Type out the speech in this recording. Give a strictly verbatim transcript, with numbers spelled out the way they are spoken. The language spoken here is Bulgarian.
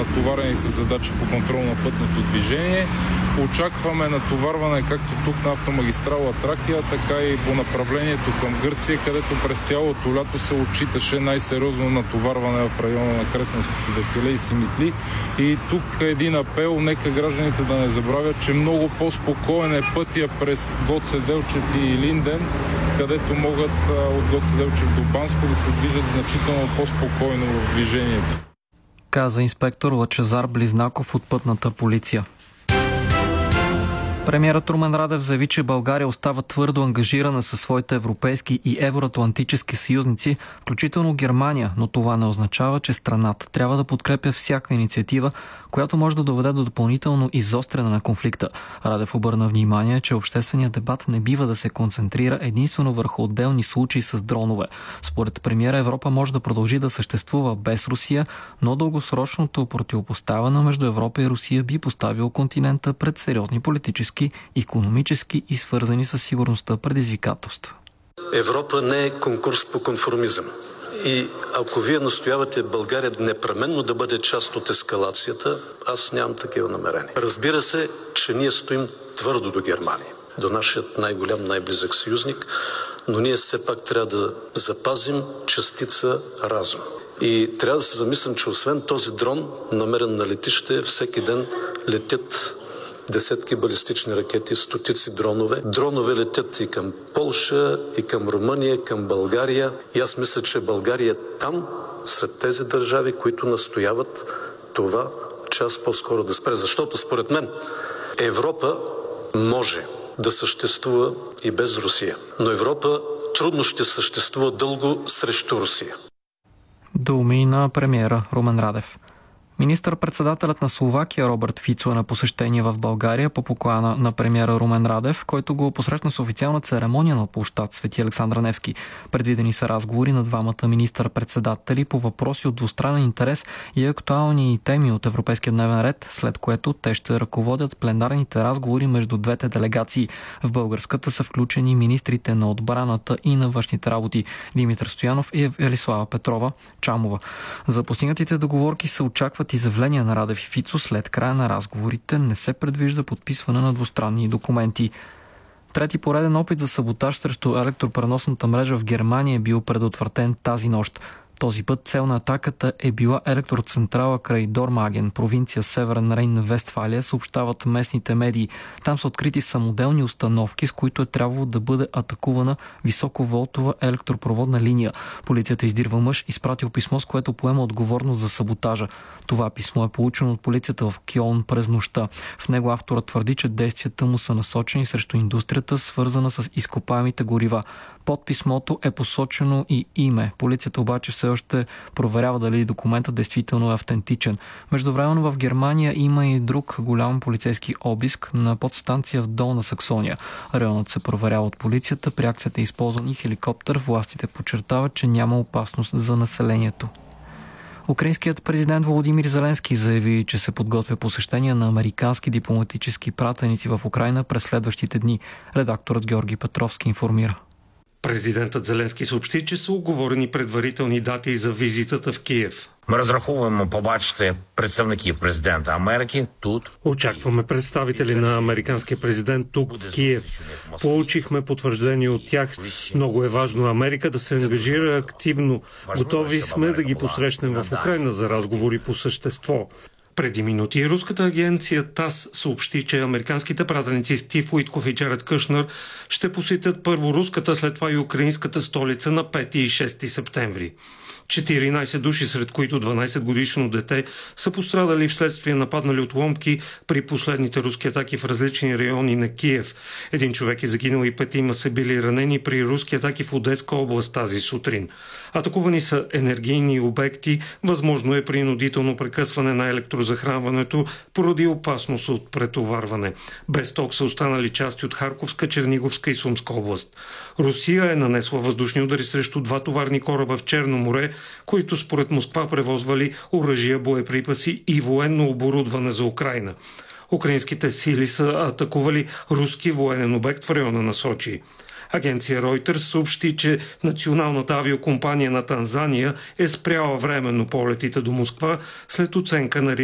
натоварени с задачи по контрол на пътното движение. Очакваме натоварване както тук на автомагистрала Тракия, така и по направлението към Гърция, където през цялото лято се отчиташе най-сериозно натоварване в района на Кресненското дефиле и Симитли. И тук един апел, нека гражданите да не забравят, че много по-спокоен е пътя през Гоце Делчев и Илинден, където могат от Гоце Делчев до Банско да се движат значително по-спокойно в движението. Каза инспектор Лъчезар Близнаков от Пътната полиция. Премиерът Румен Радев заяви, че България остава твърдо ангажирана със своите европейски и евроатлантически съюзници, включително Германия, но това не означава, че страната трябва да подкрепя всяка инициатива, която може да доведе до допълнително изостряне на конфликта. Радев обърна внимание, че общественият дебат не бива да се концентрира единствено върху отделни случаи с дронове. Според премиера, Европа може да продължи да съществува без Русия, но дългосрочното противопоставяне между Европа и Русия би поставило континента пред сериозни политически, икономически и свързани с сигурността предизвикателства. Европа не е конкурс по конформизъм. И ако вие настоявате България непременно да бъде част от ескалацията, аз нямам такива намерения. Разбира се, че ние стоим твърдо до Германия, до нашият най-голям, най-близък съюзник, но ние все пак трябва да запазим частица разум. И трябва да се замислям, че освен този дрон, намерен на летище, всеки ден летят десетки балистични ракети, стотици дронове. Дронове летят и към Полша, и към Румъния, към България. И аз мисля, че България е там, сред тези държави, които настояват това час по-скоро да спре. Защото според мен Европа може да съществува и без Русия. Но Европа трудно ще съществува дълго срещу Русия. Думи на премиера Румен Радев. Министър-председателят на Словакия Робърт Фицо е на посещение в България по покана на премиера Румен Радев, който го посрещна с официална церемония на площад Свети Александър Невски. Предвидени са разговори на двамата министър-председатели по въпроси от двустранен интерес и актуални теми от европейския дневен ред, след което те ще ръководят пленарните разговори между двете делегации. В българската са включени министрите на отбраната и на външните работи Димитър Стоянов и Елислава Петрова Чамова. За постигнатите договорки се очаква изявления на Радев и Фицо. След края на разговорите не се предвижда подписване на двустранни документи. Трети пореден опит за саботаж срещу електропреносната мрежа в Германия е бил предотвратен тази нощ. Този път цел на атаката е била електроцентрала край Дормаген, провинция Северен Рейн-Вестфалия, съобщават местните медии. Там са открити самоделни установки, с които е трябвало да бъде атакувана високоволтова електропроводна линия. Полицията издирва мъж, изпратил писмо, с което поема отговорност за саботажа. Това писмо е получено от полицията в Кьолн през нощта. В него авторът твърди, че действията му са насочени срещу индустрията, свързана с изкопаемите горива. Под писмото е посочено и име. Полицията обаче все още проверява дали документът действително е автентичен. Междувременно в Германия има и друг голям полицейски обиск на подстанция в Долна Саксония. Районът се проверява от полицията. При акцията е използван и хеликоптер. Властите подчертават, че няма опасност за населението. Украинският президент Володимир Зеленски заяви, че се подготвя посещение на американски дипломатически пратеници в Украйна през следващите дни. Редакторът Георги Петровски информира. Президентът Зеленски съобщи, че са уговорени предварителни дати за визитата в Киев. Ми розраховуємо побачити представників президента Америки тут. Очакваме представители на американския президент тук в Киев. Получихме потвърждение от тях. Много е важно Америка да се ангажира активно. Готови сме да ги посрещнем в Украйна за разговори по същество. Преди минути руската агенция ТАС съобщи, че американските пратеници Стив Уитков и Джаред Кушнер ще посетят първо руската, след това и украинската столица на пети и шести септември. четиринайсет души, сред които дванайсет годишно дете, са пострадали вследствие нападнали отломки при последните руски атаки в различни райони на Киев. Един човек е загинал и петима са били ранени при руски атаки в Одеска област тази сутрин. Атакувани са енергийни обекти, възможно е принудително прекъсване на електрозахранването поради опасност от претоварване. Без ток са останали части от Харковска, Черниговска и Сумска област. Русия е нанесла въздушни удари срещу два товарни кораба в Черно море, които според Москва превозвали оръжия, боеприпаси и военно оборудване за Украйна. Украинските сили са атакували руски военен обект в района на Сочи. Агенция Reuters съобщи, че националната авиокомпания на Танзания е спряла временно полетите до Москва след оценка на